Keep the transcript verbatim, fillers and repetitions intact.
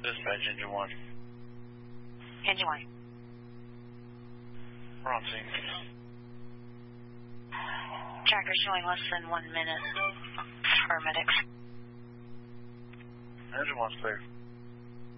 Dispatch, engine one. Engine one. We're on scene. Tracker showing less than one minute for medics. Engine one's clear.